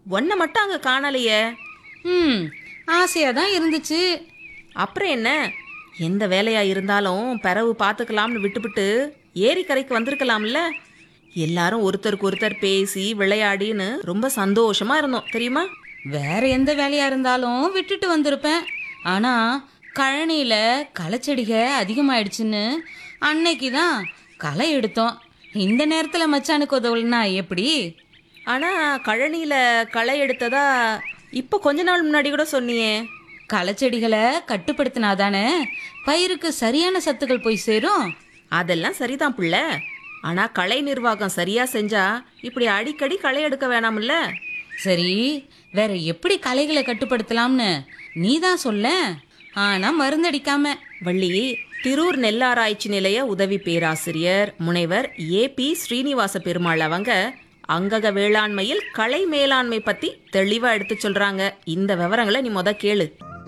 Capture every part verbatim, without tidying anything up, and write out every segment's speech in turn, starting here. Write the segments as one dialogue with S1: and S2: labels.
S1: ஒன்றை மட்டும் அங்கே காணலையே.
S2: ம் ஆசையாக தான் இருந்துச்சு.
S1: அப்புறம் என்ன, எந்த வேலையாக இருந்தாலும் பிறவு பார்த்துக்கலாம்னு விட்டுவிட்டு ஏரிக்கரைக்கு வந்திருக்கலாம்ல. எல்லாரும் ஒருத்தருக்கு ஒருத்தர் பேசி விளையாடின்னு ரொம்ப சந்தோஷமாக இருந்தோம் தெரியுமா.
S2: வேற எந்த வேலையாக இருந்தாலும் விட்டுட்டு வந்திருப்பேன். ஆனால் கழனியில் களைச்செடிக அதிகமாயிடுச்சுன்னு அன்னைக்கு தான் களை எடுத்தோம். இந்த நேரத்தில் மச்சானுக்கு உதவலைன்னா எப்படி?
S1: ஆனால் கழனியில் களை எடுத்ததா இப்போ கொஞ்ச நாள் முன்னாடி கூட சொன்னியே.
S2: களைச்செடிகளை கட்டுப்படுத்தினாதானே பயிருக்கு சரியான சத்துக்கள் போய் சேரும்.
S1: அதெல்லாம் சரிதான் புள்ள. ஆனால் களை நிர்வாகம் சரியாக செஞ்சா இப்படி அடிக்கடி களை எடுக்க வேணாம்ல.
S2: சரி, வேற எப்படி களைகளை கட்டுப்படுத்தலாம்னு நீ தான் சொல்ல. ஆனால் மருந்தடிக்காம.
S1: வள்ளி, திரூர் நெல்லாராய்ச்சி நிலைய உதவி பேராசிரியர் முனைவர் ஏ பி ஸ்ரீனிவாச பெருமாள் அவங்க அங்கக வேளாண்மையில் களை மேலாண்மை பற்றி தெளிவாக எடுத்து சொல்கிறாங்க. இந்த விவரங்களை நீ முத கேளு.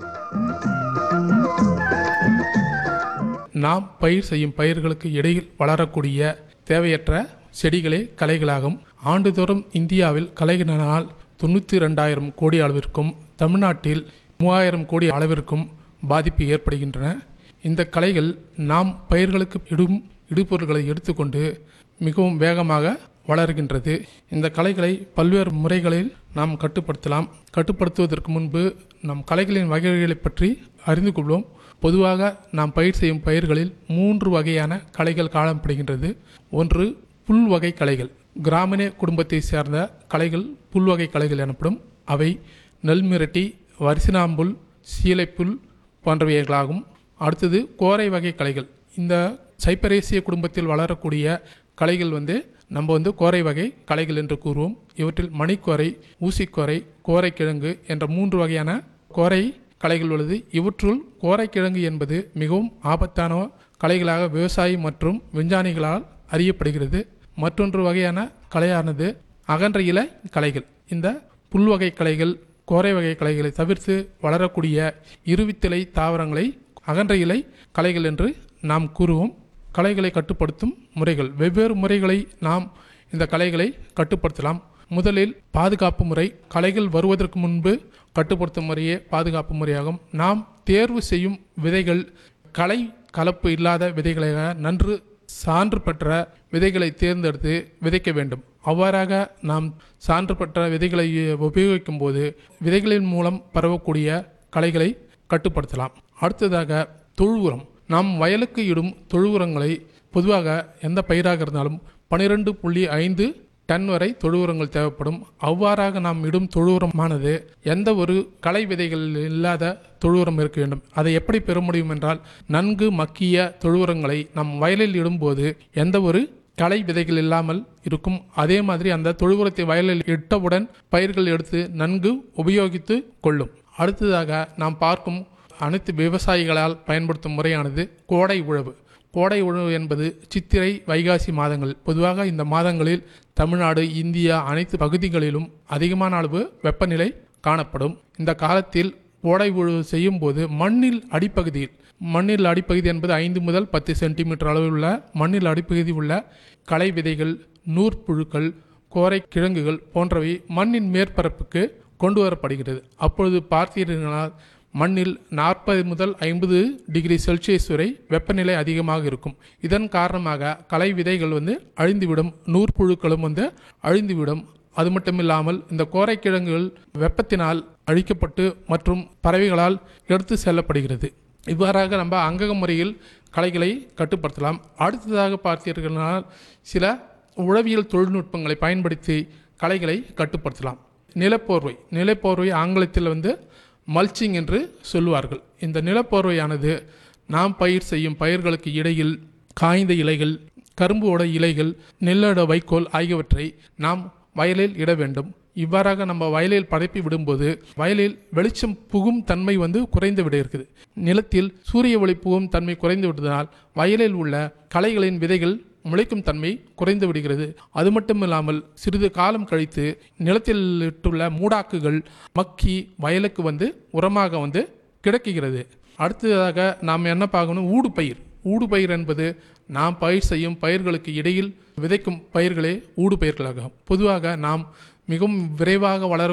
S3: நாம் பயிர் செய்யும் பயிர்களுக்கு இடையில் வளரக்கூடிய தேவையற்ற செடிகளே களைகளாகும். ஆண்டுதோறும் இந்தியாவில் களைகளினால் தொண்ணூற்றி ரெண்டாயிரம் கோடி அளவிற்கும் தமிழ்நாட்டில் மூவாயிரம் கோடி அளவிற்கும் பாதிப்பு ஏற்படுகின்றன. இந்த களைகள் நாம் பயிர்களுக்கு இடும் இடுபொருட்களை எடுத்துக்கொண்டு மிகவும் வேகமாக வளர்கின்றது. இந்த களைகளை பல்வேறு முறைகளில் நாம் கட்டுப்படுத்தலாம். கட்டுப்படுத்துவதற்கு முன்பு நம் களைகளின் வகைகளை பற்றி அறிந்து கொள்வோம். பொதுவாக நாம் பயிர் செய்யும் பயிர்களில் மூன்று வகையான களைகள் காணப்படுகின்றது. ஒன்று புல் வகை களைகள். கிராமினே குடும்பத்தை சேர்ந்த களைகள் புல்வகை களைகள் எனப்படும். அவை நெல்மிரட்டி, வரிசினாம்புல், சீலைப்புல் போன்றவைகளாகும். அடுத்தது கோரை வகை களைகள். இந்த சைப்பரேசிய குடும்பத்தில் வளரக்கூடிய களைகள் வந்து நம்ம வந்து கோரை வகை களைகள் என்று கூறுவோம். இவற்றில் மணிக்கோரை, ஊசிக்கோரை, கோரைக்கிழங்கு என்ற மூன்று வகையான கோரை களைகள் உள்ளது. இவற்றுள் கோரைக்கிழங்கு என்பது மிகவும் ஆபத்தான களைகளாக விவசாயி மற்றும் விஞ்ஞானிகளால் அறியப்படுகிறது. மற்றொன்று வகையான களையானது அகன்ற இலை களைகள். இந்த புல்வகை களைகள், கோரை வகை களைகளை தவிர்த்து வளரக்கூடிய இருவித்திலை தாவரங்களை அகன்ற இலை களைகள் என்று நாம் கூறுவோம். களைகளை கட்டுப்படுத்தும் முறைகள். வெவ்வேறு முறைகளை நாம் இந்த களைகளை கட்டுப்படுத்தலாம். முதலில் பாதுகாப்பு முறை. களைகள் வருவதற்கு முன்பு கட்டுப்படுத்தும் முறையே பாதுகாப்பு முறையாகும். நாம் தேர்வு செய்யும் விதைகள் களை கலப்பு இல்லாத விதைகளாக நன்று சான்று பெற்ற விதைகளை தேர்ந்தெடுத்து விதைக்க வேண்டும். அவ்வாறாக நாம் சான்று பெற்ற விதைகளை உபயோகிக்கும் போது விதைகளின் மூலம் பரவக்கூடிய களைகளை கட்டுப்படுத்தலாம். அடுத்ததாக தொழு உரம். நாம் வயலுக்கு இடும் தொழு உரங்களை பொதுவாக எந்த பயிராக இருந்தாலும் பன்னிரெண்டு புள்ளி ஐந்து டன் வரை தொழு உரங்கள் தேவைப்படும். அவ்வாறாக நாம் இடும் தொழு உரமானது எந்த ஒரு களை விதைகள் இல்லாத தொழு உரம் இருக்க வேண்டும். அதை எப்படி பெற முடியும் என்றால், நன்கு மக்கிய தொழு உரங்களை நம் வயலில் இடும்போது எந்த ஒரு களை விதைகள் இல்லாமல் இருக்கும். அதே மாதிரி அந்த தொழு உரத்தை வயலில் இட்டவுடன் பயிர்கள் எடுத்து நன்கு உபயோகித்து கொள்ளும். அடுத்ததாக நாம் பார்க்கும் அனைத்து விவசாயிகளால் பயன்படுத்தும் முறையானது கோடை உழவு. கோடை உழவு என்பது சித்திரை, வைகாசி மாதங்கள். பொதுவாக இந்த மாதங்களில் தமிழ்நாடு, இந்தியா அனைத்து பகுதிகளிலும் அதிகமான அளவு வெப்பநிலை காணப்படும். இந்த காலத்தில் கோடை உழவு செய்யும் போது மண்ணில் அடிப்பகுதியில் மண்ணில் அடிப்பகுதி என்பது ஐந்து முதல் பத்து சென்டிமீட்டர் அளவில் உள்ள மண்ணில் அடிப்பகுதி உள்ள களை விதைகள், நூற்புழுக்கள், கோரை கிழங்குகள் போன்றவை மண்ணின் மேற்பரப்புக்கு கொண்டு வரப்படுகிறது. அப்பொழுது பார்த்தீர்களால் மண்ணில் நாற்பது முதல் ஐம்பது டிகிரி செல்சியஸ் வரை வெப்பநிலை அதிகமாக இருக்கும். இதன் காரணமாக களை விதைகள் வந்து அழிந்துவிடும், நூற்புழுக்களும் வந்து அழிந்துவிடும். அது மட்டும் இல்லாமல் இந்த கோரைக்கிழங்குகள் வெப்பத்தினால் அழிக்கப்பட்டு மற்றும் பறவைகளால் எடுத்து செல்லப்படுகிறது. இவ்வாறாக நம்ம அங்கக முறையில் களைகளை கட்டுப்படுத்தலாம். அடுத்ததாக பார்த்தீர்களால் சில உழவியல் தொழில்நுட்பங்களை பயன்படுத்தி களைகளை கட்டுப்படுத்தலாம். நிலப்போர்வை. நிலப்போர்வை ஆங்கிலத்தில் வந்து மல்ச்சிங் என்று சொல்லுவார்கள். இந்த நிலப்போர்வையானது நாம் பயிர் செய்யும் பயிர்களுக்கு இடையில் காய்ந்த இலைகள், கரும்போட இலைகள், நெல்லோட வைக்கோல் ஆகியவற்றை நாம் வயலில் இட வேண்டும். இவ்வாறாக நம்ம வயலில் பரப்பி விடும்போது வயலில் வெளிச்சம் புகும் தன்மை வந்து குறைந்து விட இருக்குது. நிலத்தில் சூரிய ஒளி புகும் தன்மை குறைந்து விடுவதனால் வயலில் உள்ள களைகளின் விதைகள் முளைக்கும் தன்மை குறைந்து விடுகிறது. அது மட்டும் இல்லாமல் சிறிது காலம் கழித்து நிலத்தில் இட்டுள்ள மூடாக்குகள் மக்கி வயலுக்கு வந்து உரமாக வந்து கிடைக்கிறது. அடுத்ததாக நாம் என்ன பார்க்கணும், ஊடு பயிர். ஊடு பயிர் என்பது நாம் பயிர் செய்யும் பயிர்களுக்கு இடையில் விதைக்கும் பயிர்களே ஊடு பயிர்களாகும். பொதுவாக நாம் மிகவும் விரைவாக வளர